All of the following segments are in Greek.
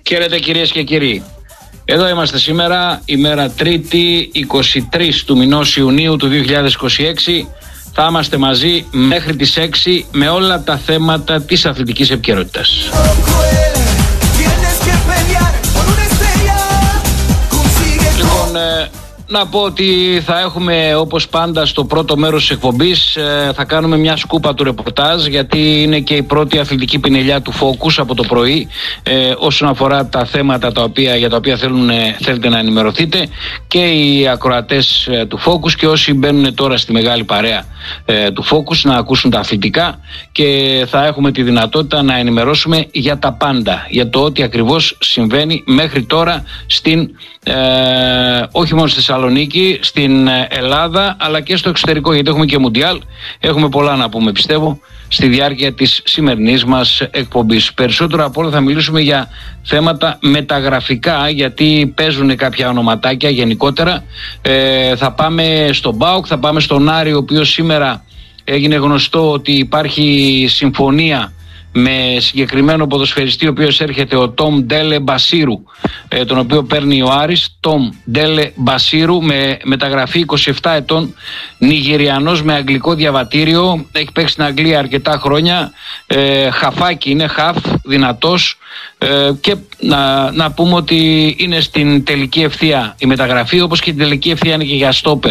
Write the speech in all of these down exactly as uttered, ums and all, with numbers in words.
Χαίρετε κυρίες και κύριοι. Εδώ είμαστε σήμερα, ημέρα Τρίτη, είκοσι τρεις του μηνός Ιουνίου του δύο χιλιάδες είκοσι έξι. Θα είμαστε μαζί μέχρι τις έξι με όλα τα θέματα της αθλητικής επικαιρότητας. Λοιπόν, ε, να πω ότι θα έχουμε όπως πάντα στο πρώτο μέρος της εκπομπής, ε, θα κάνουμε μια σκούπα του ρεπορτάζ, γιατί είναι και η πρώτη αθλητική πινελιά του Focus από το πρωί, ε, όσον αφορά τα θέματα τα οποία, για τα οποία θέλουν, θέλετε να ενημερωθείτε, και οι ακροατές ε, του Focus και όσοι μπαίνουν τώρα στη μεγάλη παρέα ε, του Focus να ακούσουν τα αθλητικά, και θα έχουμε τη δυνατότητα να ενημερώσουμε για τα πάντα, για το ό,τι ακριβώς συμβαίνει μέχρι τώρα στην Ε, όχι μόνο στη Θεσσαλονίκη, στην Ελλάδα, αλλά και στο εξωτερικό, γιατί έχουμε και Μουντιάλ. Έχουμε πολλά να πούμε, πιστεύω, στη διάρκεια της σημερινής μας εκπομπής. Περισσότερο από όλα θα μιλήσουμε για θέματα μεταγραφικά, γιατί παίζουν κάποια ονοματάκια γενικότερα. ε, Θα πάμε στον ΠΑΟΚ, θα πάμε στον Άρη, ο οποίος σήμερα έγινε γνωστό ότι υπάρχει συμφωνία με συγκεκριμένο ποδοσφαιριστή, ο οποίος έρχεται, ο Τόμ Ντέλε Μπασίρου, ε, τον οποίο παίρνει ο Άρης. Τόμ Ντέλε Μπασίρου, με μεταγραφή, είκοσι επτά ετών, Νιγηριανός με αγγλικό διαβατήριο, έχει παίξει στην Αγγλία αρκετά χρόνια, ε, χαφάκι είναι, χαφ, δυνατός, ε, και να, να πούμε ότι είναι στην τελική ευθεία η μεταγραφή, όπως και την τελική ευθεία είναι και για στόπερ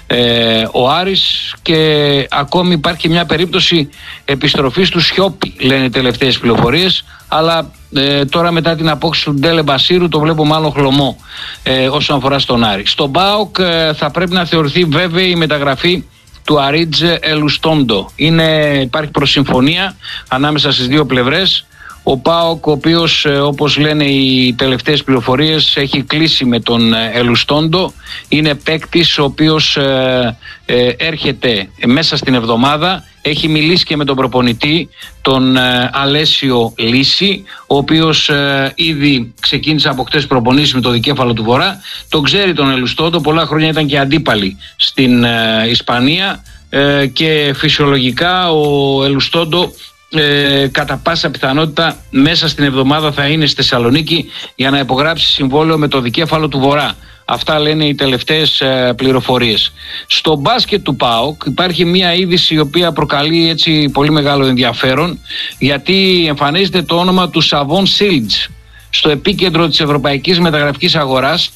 ε, ο Άρης, και ακόμη υπάρχει μια περίπτωση επιστροφής του Σιώπη, λένε οι τελευταίες πληροφορίες, αλλά ε, τώρα μετά την απόκτηση του Ντέλε Μπασίρου το βλέπω μάλλον χλωμό ε, όσον αφορά στον Άρη. Στον ΠΑΟΚ ε, θα πρέπει να θεωρηθεί βέβαιη η μεταγραφή του Αρίτζ Ελουστόντο. Είναι, υπάρχει προσυμφωνία ανάμεσα στις δύο πλευρές. Ο ΠΑΟΚ, ο οποίος, όπως λένε οι τελευταίες πληροφορίες, έχει κλείσει με τον Ελουστόντο. Είναι παίκτης ο οποίος ε, ε, έρχεται μέσα στην εβδομάδα. Έχει μιλήσει και με τον προπονητή, τον ε, Αλέσιο Λύση, ο οποίος ε, ήδη ξεκίνησε από χτες προπονήσεις με το δικέφαλο του Βορρά. Τον ξέρει τον Ελουστόντο, πολλά χρόνια ήταν και αντίπαλοι στην ε, Ισπανία, ε, και φυσιολογικά ο Ελουστόντο Ε, κατά πάσα πιθανότητα μέσα στην εβδομάδα θα είναι στη Θεσσαλονίκη για να υπογράψει συμβόλαιο με το δικέφαλο του Βορρά. Αυτά λένε οι τελευταίες ε, πληροφορίες. Στο μπάσκετ του ΠΑΟΚ υπάρχει μια είδηση η οποία προκαλεί έτσι πολύ μεγάλο ενδιαφέρον, γιατί εμφανίζεται το όνομα του Σαβόν Σίλτζ στο επίκεντρο της ευρωπαϊκής μεταγραφικής αγοράς.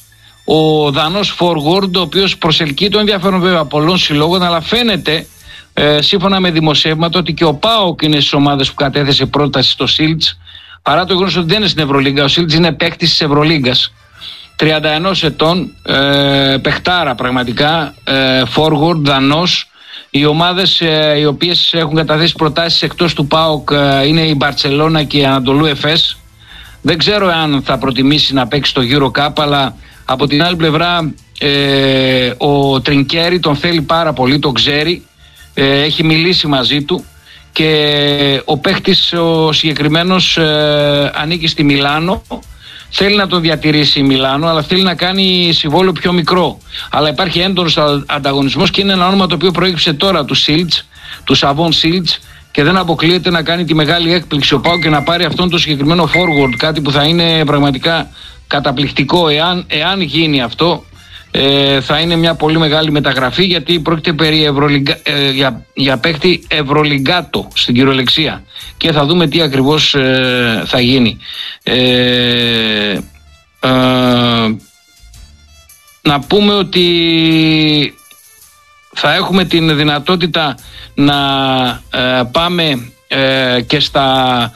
Ο Δανός forward, ο οποίος προσελκύει το ενδιαφέρον βέβαια πολλών συλλόγων, αλλά φαίνεται Ε, σύμφωνα με δημοσιεύματα ότι και ο ΠΑΟΚ είναι στις ομάδες που κατέθεσε πρόταση στο Σίλτς, παρά το γεγονός ότι δεν είναι στην Ευρωλίγκα. Ο Σίλτς είναι παίκτης της Ευρωλίγκας, τριάντα ένα ετών, ε, παιχτάρα πραγματικά, ε, forward, Δανός. Οι ομάδες ε, οι οποίες έχουν καταθέσει προτάσεις εκτός του ΠΑΟΚ ε, είναι η Μπαρτσελώνα και η Ανατολού Εφές. Δεν ξέρω αν θα προτιμήσει να παίξει στο Euro Cup, αλλά από την άλλη πλευρά ε, ο Τρινκέρι τον θέλει πάρα πολύ, τον ξέρει. Έχει μιλήσει μαζί του, και ο παίχτης ο συγκεκριμένος ε, ανήκει στη Μιλάνο. Θέλει να τον διατηρήσει η Μιλάνο, αλλά θέλει να κάνει συμβόλαιο πιο μικρό. Αλλά υπάρχει έντονος ανταγωνισμός και είναι ένα όνομα το οποίο προέκυψε τώρα του Σίλτς, του Σαβόν Σίλτς, και δεν αποκλείεται να κάνει τη μεγάλη έκπληξη ο ΠΑΟΚ και να πάρει αυτόν τον συγκεκριμένο forward, κάτι που θα είναι πραγματικά καταπληκτικό. Εάν, εάν γίνει αυτό, Ε, θα είναι μια πολύ μεγάλη μεταγραφή, γιατί πρόκειται περί Ευρωλιγκα, ε, για, για παίκτη Ευρωλιγκάτο στην κυριολεξία, και θα δούμε τι ακριβώς ε, θα γίνει. Ε, ε, να πούμε ότι θα έχουμε την δυνατότητα να ε, πάμε ε, και στα,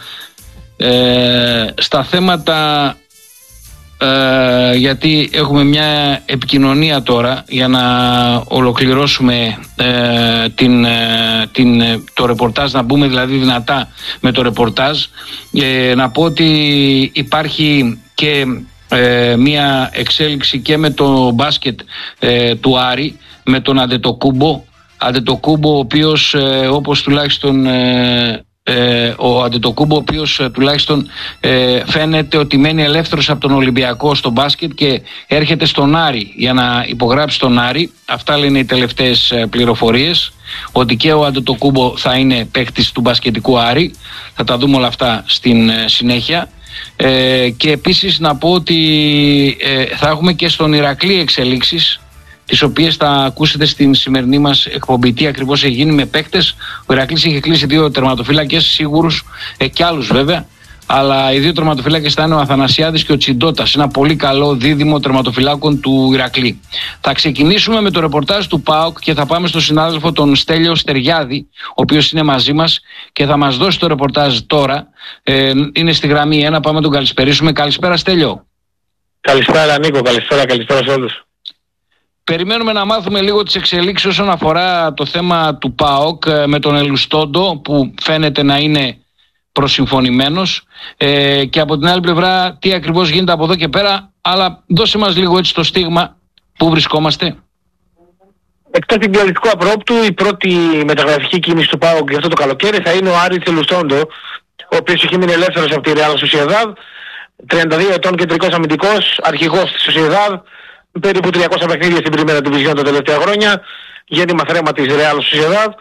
ε, στα θέματα, Uh, γιατί έχουμε μια επικοινωνία τώρα για να ολοκληρώσουμε uh, την, uh, την, uh, το ρεπορτάζ, να μπούμε δηλαδή δυνατά με το ρεπορτάζ. Uh, να πω ότι υπάρχει και uh, μια εξέλιξη και με το μπάσκετ uh, του Άρη, με τον Αντετοκούμπο Αντετοκούμπο, ο οποίος uh, όπως τουλάχιστον uh, Ε, ο Αντετοκούμπο, ο οποίος ε, τουλάχιστον ε, φαίνεται ότι μένει ελεύθερος από τον Ολυμπιακό στο μπάσκετ και έρχεται στον Άρη για να υπογράψει τον Άρη. Αυτά λένε οι τελευταίες ε, πληροφορίες, ότι και ο Αντετοκούμπο θα είναι παίκτης του μπασκετικού Άρη. Θα τα δούμε όλα αυτά στην ε, συνέχεια. Ε, και επίσης να πω ότι ε, θα έχουμε και στον Ηρακλή εξελίξεις, τις οποίες θα ακούσετε στην σημερινή μας εκπομπή. Τι ακριβώς έχει γίνει με παίκτες. Ο Ηρακλής είχε κλείσει δύο τερματοφύλακες σίγουρους, ε, και άλλους βέβαια. Αλλά οι δύο τερματοφύλακες θα είναι ο Αθανασιάδης και ο Τσιντότας. Ένα πολύ καλό δίδυμο τερματοφυλάκων του Ηρακλή. Θα ξεκινήσουμε με το ρεπορτάζ του ΠΑΟΚ και θα πάμε στον συνάδελφο τον Στέλιο Στεριάδη, ο οποίος είναι μαζί μας και θα μας δώσει το ρεπορτάζ τώρα. Ε, είναι στη γραμμή ένα, πάμε να τον καλησπερίσουμε. Καλησπέρα Στέλιο. Καλησπέρα Νίκο, καλησπέρα, καλησπέρα σε όλους. Περιμένουμε να μάθουμε λίγο τις εξελίξεις όσον αφορά το θέμα του ΠΑΟΚ με τον Ελουστόντο, που φαίνεται να είναι προσυμφωνημένος, ε, και από την άλλη πλευρά τι ακριβώς γίνεται από εδώ και πέρα, αλλά δώσε μας λίγο έτσι το στίγμα που βρισκόμαστε. Εκτός του διαλυτικού απρόπτου, η πρώτη μεταγραφική κίνηση του ΠΑΟΚ για αυτό το καλοκαίρι θα είναι ο Άρης Ελουστόντο, ο οποίος έχει μείνει ελεύθερος από τη Real Sociedad, τριάντα δύο ετών κεντρικός αμυντικός, αρχηγός της Sociedad, περίπου τριακόσια παιχνίδια στην Primera Division τα τελευταία χρόνια, γέννημα θρέμα της Real Sociedad.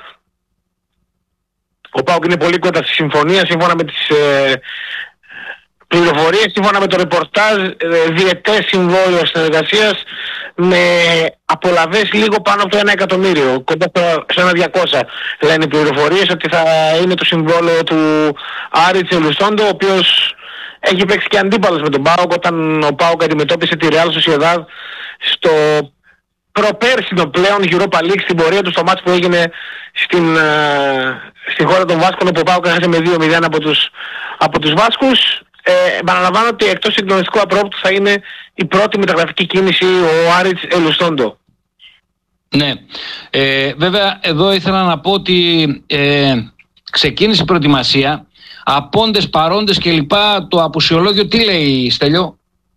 Ο ΠΑΟΚ είναι πολύ κοντά στη συμφωνία, σύμφωνα με τις ε, πληροφορίες, σύμφωνα με το ρεπορτάζ, ε, διετές συμβόλαιο συνεργασίας με απολαβές λίγο πάνω από το ένα εκατομμύριο, κοντά στο ένα διακόσια λένε οι πληροφορίες, ότι θα είναι το συμβόλαιο του Άρη Ελουστόντο, ο οποίος έχει παίξει και αντίπαλος με τον ΠΑΟΚ όταν ο ΠΑΟΚ αντιμετώπισε τη Real Sociedad στο προπέρσινο πλέον Europa League, στην πορεία του στο μάτς που έγινε στην, uh, στη χώρα των Βάσκων, όπου ο ΠΑΟΚ έχασε με δύο μηδέν από τους, από τους Βάσκους. Ε, επαναλαμβάνω ότι εκτός συγκλονιστικού απρόπτου θα είναι η πρώτη μεταγραφική κίνηση ο Άρης Ελουστόντο. Ναι, ε, βέβαια εδώ ήθελα να πω ότι ε, ξεκίνησε η προετοιμασία, απόντες, παρόντες κλπ. Το απουσιολόγιο τι λέει, Στέλιο?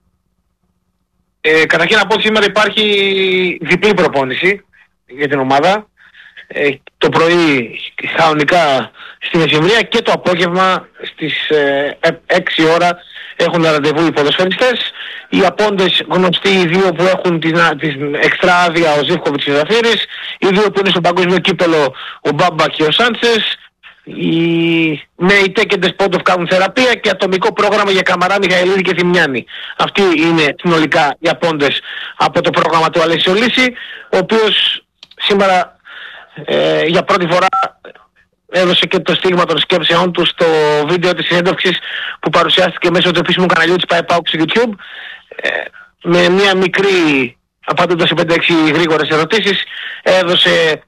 Ε, καταρχήν να πω ότι σήμερα υπάρχει διπλή προπόνηση για την ομάδα. Ε, το πρωί κανονικά στη Μεσημβρία και το απόγευμα στις ε, έξι ώρα έχουν ραντεβού οι ποδοσφαιριστές. Οι απόντες γνωστοί, οι δύο που έχουν την, την εξτρά άδεια, ο Ζίβκοβιτς και ο Ζαφύρης, οι δύο που είναι στο παγκόσμιο κύπελο, ο Μπάμπα και ο Σάντσες. Οι νέοι τέκεντες Πόντοφ κάνουν θεραπεία και ατομικό πρόγραμμα για Καμαρά, Μιχαηλίδη και Θημιάνη. Αυτοί είναι συνολικά οι απόντες από το πρόγραμμα του Αλέσιο Λύση, ο οποίος σήμερα ε, για πρώτη φορά έδωσε και το στίγμα των σκέψεών του στο βίντεο της συνέντευξης που παρουσιάστηκε μέσω του επίσημου καναλιού της ΠΑΕΠΑΟΚ στο YouTube, ε, με μια μικρή, απαντώντας σε πέντε έξι γρήγορες ερωτήσεις, έδωσε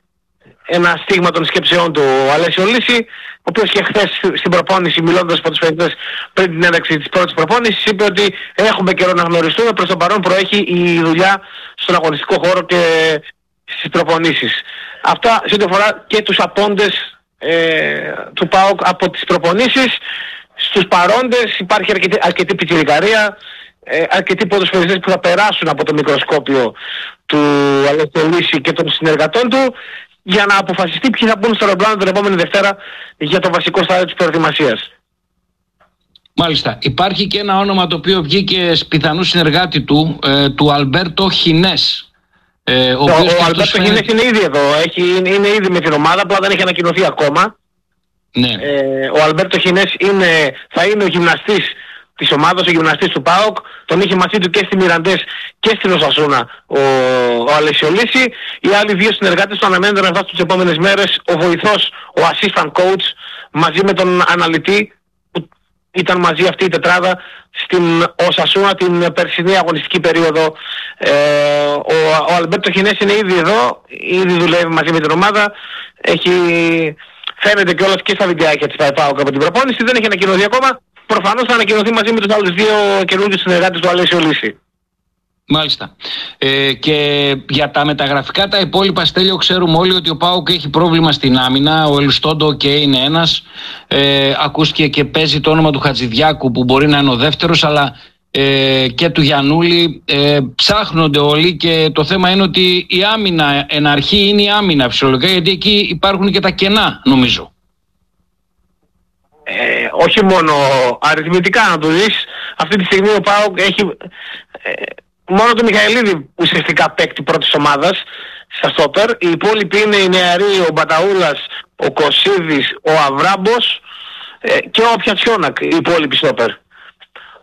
ένα στίγμα των σκέψεών του ο Αλέσιο Λύση, ο οποίος και χθες στην προπόνηση, μιλώντας από τους παίκτες πριν την ένταξη της πρώτης προπόνησης, είπε ότι έχουμε καιρό να γνωριστούμε, προς το παρόν προέχει η δουλειά στον αγωνιστικό χώρο και στις προπονήσεις. Αυτά σε ό,τι αφορά και τους απόντες ε, του ΠΑΟΚ από τις προπονήσεις. Στους παρόντες υπάρχει αρκετή, αρκετή πιτσιρικαρία, ε, αρκετοί ποδοσφαιριστές που θα περάσουν από το μικροσκόπιο του Αλέσιο Λύση και των συνεργατών του, για να αποφασιστεί ποιοι θα μπουν στο αεροπλάνο την επόμενη Δευτέρα για το βασικό στάδιο της προετοιμασίας. Μάλιστα. Υπάρχει και ένα όνομα το οποίο βγήκε πιθανού συνεργάτη του, ε, του Αλμπέρτο Χινές. Ε, ο ο ο Αλμπέρτο Χινές είναι ήδη εδώ, έχει, είναι, είναι ήδη με την ομάδα, απλά δεν έχει ανακοινωθεί ακόμα. Ναι. Ε, ο Αλμπέρτο Χινές είναι, θα είναι ο γυμναστής της ομάδας, ο γυμναστής του ΠΑΟΚ, τον είχε μαζί του και στη Μιραντές και στην Οσασούνα ο, ο Αλέσιο Λύση. Οι άλλοι δύο συνεργάτες του αναμένονται να φτάσουν τις επόμενες μέρες, ο βοηθός, ο assistant coach, μαζί με τον αναλυτή που ήταν μαζί αυτή η τετράδα στην Οσασούνα την περσινή αγωνιστική περίοδο. Ε, ο, ο Αλμπέρτο Χινές είναι ήδη εδώ, ήδη δουλεύει μαζί με την ομάδα, έχει, φαίνεται κιόλας και στα βιντεάκια της ΠΑΕΠΑΟΚ από την προπόνηση, δεν έχει ανακοινωθεί ακόμα. Προφανώς θα ανακοινωθεί μαζί με τους άλλους δύο καινούργιους συνεργάτες του Αλέσιο Λύση. Μάλιστα. Ε, και για τα μεταγραφικά τα υπόλοιπα, Στέλιο, ξέρουμε όλοι ότι ο ΠΑΟΚ έχει πρόβλημα στην άμυνα. Ο Ελουστόντο και okay, είναι ένας. Ε, ακούστηκε και παίζει το όνομα του Χατζηδιάκου που μπορεί να είναι ο δεύτερος, αλλά ε, και του Γιαννούλη. Ε, ψάχνονται όλοι και το θέμα είναι ότι η άμυνα εν αρχή είναι η άμυνα φυσιολογικά, γιατί εκεί υπάρχουν και τα κενά, νομίζω. Ε, όχι μόνο αριθμητικά να το δεις, αυτή τη στιγμή ο ΠΑΟΚ έχει ε, μόνο τον Μιχαηλίδη ουσιαστικά παίκτη πρώτης ομάδας στα στόπερ. Οι υπόλοιποι είναι οι νεαροί, ο Μπαταούλας, ο Κωσίδης, ο Αβράμπος ε, και ο Πιατσιόνακ, οι υπόλοιποι στόπερ.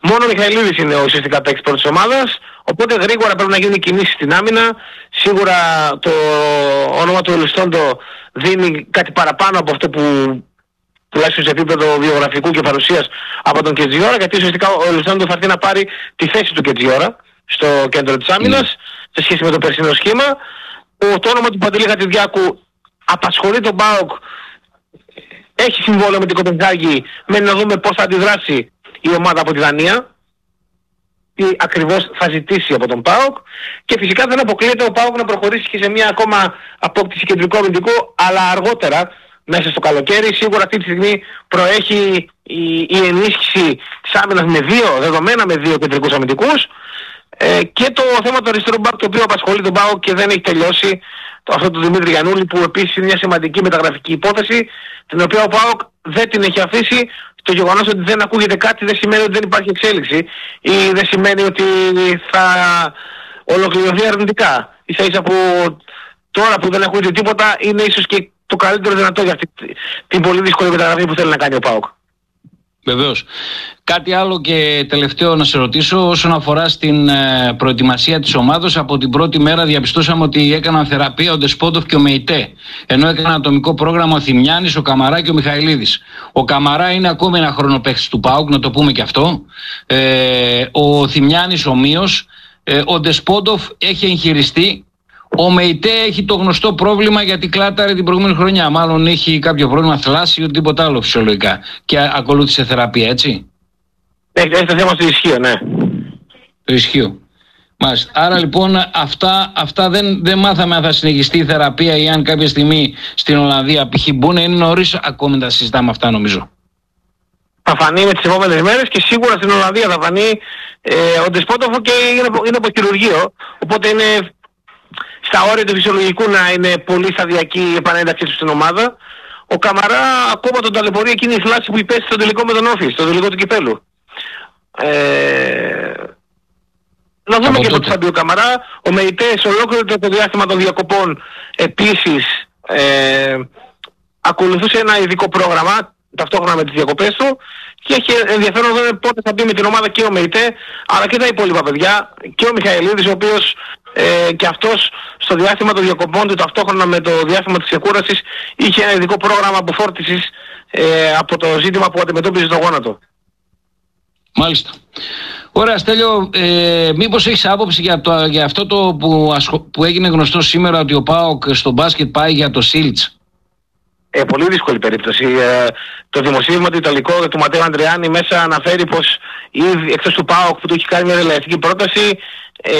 Μόνο ο Μιχαηλίδης είναι ο ουσιαστικά παίκτης πρώτης ομάδας, οπότε γρήγορα πρέπει να γίνουν κινήσεις στην άμυνα. Σίγουρα το όνομα του Ελιστόντο δίνει κάτι παραπάνω από αυτό που τουλάχιστον σε επίπεδο βιογραφικού και παρουσίας από τον Κετζιόρα, γιατί ουσιαστικά ο Ελιστόντο θα έρθει να πάρει τη θέση του Κετζιόρα στο κέντρο της άμυνας mm. σε σχέση με το περσινό σχήμα. Ο, το όνομα του Παντελή Χατζηδιάκου απασχολεί τον ΠΑΟΚ, έχει συμβόλαιο με την Κοπενχάγη, μένει να δούμε πώς θα αντιδράσει η ομάδα από τη Δανία, τι ακριβώς θα ζητήσει από τον ΠΑΟΚ, και φυσικά δεν αποκλείεται ο ΠΑΟΚ να προχωρήσει και σε μια ακόμα απόκτηση κεντρικού αμυντικού, αλλά αργότερα μέσα στο καλοκαίρι. Σίγουρα αυτή τη στιγμή προέχει η, η ενίσχυση της άμυνας με δύο, δεδομένα με δύο κεντρικούς αμυντικούς, ε, και το θέμα του αριστερού μπακ, το οποίο απασχολεί τον ΠΑΟΚ και δεν έχει τελειώσει, το, αυτό του Δημήτρη Γιαννούλη, που επίσης είναι μια σημαντική μεταγραφική υπόθεση, την οποία ο ΠΑΟΚ δεν την έχει αφήσει. Το γεγονός ότι δεν ακούγεται κάτι δεν σημαίνει ότι δεν υπάρχει εξέλιξη, ή δεν σημαίνει ότι θα ολοκληρωθεί αρνητικά. Ίσα ίσα που τώρα που δεν ακούγεται τίποτα είναι ίσως και το καλύτερο δυνατό για αυτή την πολύ δύσκολη μεταγραφή που θέλει να κάνει ο ΠΑΟΚ. Βεβαίως. Κάτι άλλο και τελευταίο να σε ρωτήσω όσον αφορά στην ε, προετοιμασία της ομάδος. Από την πρώτη μέρα διαπιστώσαμε ότι έκαναν θεραπεία ο Ντεσπότοφ και ο Μεϊτέ, ενώ έκαναν ατομικό πρόγραμμα ο Θημιάνης, ο Καμαρά και ο Μιχαηλίδης. Ο Καμαρά είναι ακόμη ένα χρόνο παίκτης του ΠΑΟΚ, να το πούμε και αυτό. Ε, ο Θημιάνης ομοίως. Ε, ο Ντεσπότοφ έχει εγχειριστεί. Ο Μεϊτέ έχει το γνωστό πρόβλημα γιατί κλάταρε την προηγούμενη χρονιά. Μάλλον έχει κάποιο πρόβλημα θλάση ή οτιδήποτε άλλο φυσιολογικά. Και ακολούθησε θεραπεία, έτσι. Έχει, έχει το θέμα στο ισχύο, ναι. Το ισχύο. Μάλιστα. Άρα λοιπόν αυτά, αυτά δεν, δεν μάθαμε αν θα συνεχιστεί η θεραπεία ή αν κάποια στιγμή στην Ολλανδία π.χ. μπουν. Είναι νωρίς ακόμη να τα συζητάμε αυτά, νομίζω. Θα φανεί με τις επόμενες μέρες και σίγουρα στην Ολλανδία θα φανεί. Ε, ο Ντεσπότοφο και είναι, είναι από χειρουργείο. Οπότε είναι στα όρια του φυσιολογικού να είναι πολύ σταδιακή η επανένταξή του στην ομάδα. Ο Καμαρά ακόμα τον ταλαιπωρεί εκείνη η θλάση που υπέστη στο τελικό με τον Όφη, στο τελικό του κυπέλου. Ε, να δούμε και πότε θα μπει ο Καμαρά. Ο Μεϊτές ολόκληρο το διάστημα των διακοπών επίσης ε, ακολουθούσε ένα ειδικό πρόγραμμα ταυτόχρονα με τις διακοπές του, και έχει ενδιαφέρον να δούμε πότε θα μπει με την ομάδα και ο Μεϊτέ, αλλά και τα υπόλοιπα παιδιά, και ο Μιχαηλίδης, ο οποίος ε, και αυτός στο διάστημα των διακοπών του, ταυτόχρονα με το διάστημα της εκούρασης, είχε ένα ειδικό πρόγραμμα αποφόρτισης ε, από το ζήτημα που αντιμετώπιζε στο γόνατο. Μάλιστα. Ωραία, Στέλιο, ε, μήπως έχεις άποψη για, το, για αυτό το που, ασχο, που έγινε γνωστό σήμερα, ότι ο ΠΑΟΚ στο μπάσκετ πάει για το Σίλτς? Ε, πολύ δύσκολη περίπτωση. Ε, το δημοσίευμα του Ιταλικό του Ματέο Αντριάννη μέσα αναφέρει πως ήδη, εκτός του ΠΑΟΚ που του έχει κάνει μια ρελαστική πρόταση, ε,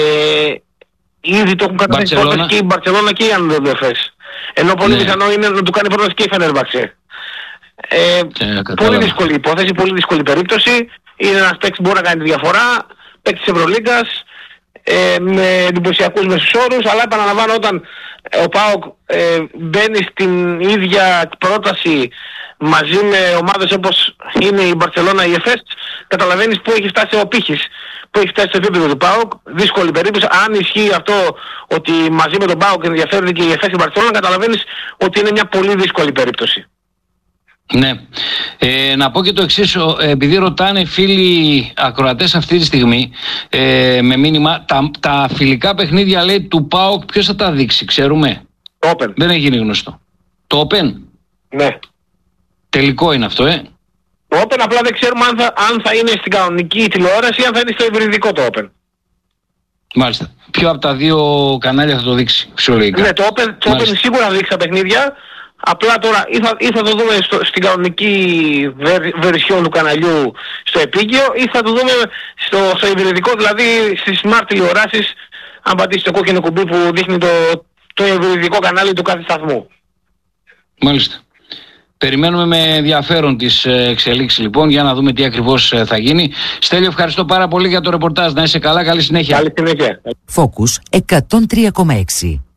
ήδη το έχουν καταθέσει πρόταση και η Μπαρτσελώνα και η Ανδροδεφές. Ενώ πολύ ναι. πιθανό είναι να του κάνει πρόταση και η Φενέρμπαξε. Ε, ε, πολύ δύσκολη υπόθεση, πολύ δύσκολη περίπτωση. Είναι ένας παίκτης που μπορεί να κάνει τη διαφορά, παίκτης της Ευρωλίγκας, ε, με εντυπωσιακούς μεσούς όρους, αλλά επαναλαμβάνω, όταν ο ΠΑΟΚ ε, μπαίνει στην ίδια πρόταση μαζί με ομάδες όπως είναι η Μπαρτσελώνα, η ΕΦΕΣ, καταλαβαίνεις που έχει φτάσει ο πύχης, που έχει φτάσει στο επίπεδο του ΠΑΟΚ. Δύσκολη περίπτωση. Αν ισχύει αυτό ότι μαζί με τον ΠΑΟΚ ενδιαφέρεται και η ΕΦΕΣ και η Μπαρτσελώνα, καταλαβαίνεις ότι είναι μια πολύ δύσκολη περίπτωση. Ναι. Ε, να πω και το εξής, επειδή ρωτάνε φίλοι ακροατές αυτή τη στιγμή ε, με μήνυμα, τα, τα φιλικά παιχνίδια, λέει, του ΠΑΟΚ ποιος θα τα δείξει, ξέρουμε? Το Open. Δεν έχει γίνει γνωστό. Το Open. Ναι. Τελικό είναι αυτό, ε. Το Open, απλά δεν ξέρουμε αν θα, αν θα είναι στην κανονική τηλεόραση ή αν θα είναι στο υβριδικό το Open. Μάλιστα. Ποιο από τα δύο κανάλια θα το δείξει φυσιολογικά? Ναι, το Open, το Open σίγουρα θα δείξει τα παιχνίδια. Απλά τώρα ή θα, ή θα το δούμε στο, στην κανονική βερσιόν του καναλιού στο επίκαιο, ή θα το δούμε στο, στο υβριδικό, δηλαδή στις smart τηλεοράσεις, αν πατήσει το κόκκινο κουμπί που δείχνει το, το υβριδικό κανάλι του κάθε σταθμού. Μάλιστα. Περιμένουμε με ενδιαφέρον τις εξελίξεις λοιπόν, για να δούμε τι ακριβώς θα γίνει. Στέλιο, ευχαριστώ πάρα πολύ για το ρεπορτάζ. Να είσαι καλά, καλή συνέχεια. Καλή συνέχεια. Focus εκατόν τρία κόμμα έξι.